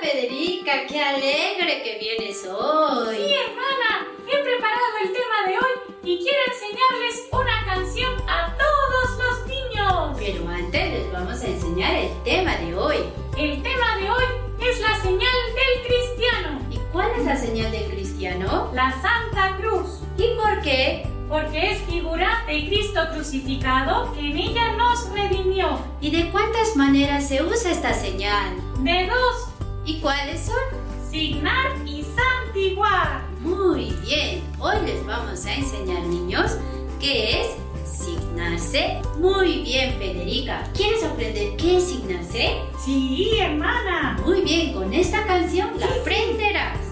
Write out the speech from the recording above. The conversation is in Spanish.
Federica, qué alegre que vienes hoy. Sí, hermana, he preparado el tema de hoy y quiero enseñarles una canción a todos los niños. Pero antes les vamos a enseñar el tema de hoy. El tema de hoy es la señal del cristiano. ¿Y cuál es la señal del cristiano? La Santa Cruz. ¿Y por qué? Porque es figura de Cristo crucificado que en ella nos redimió. ¿Y de cuántas maneras se usa esta señal? De dos: ¿Y cuáles son? signar y santiguar. Muy bien, hoy les vamos a enseñar, niños, qué es signarse. Muy bien, Federica, ¿quieres aprender qué es signarse? Sí, hermana. Muy bien, con esta canción la aprenderás.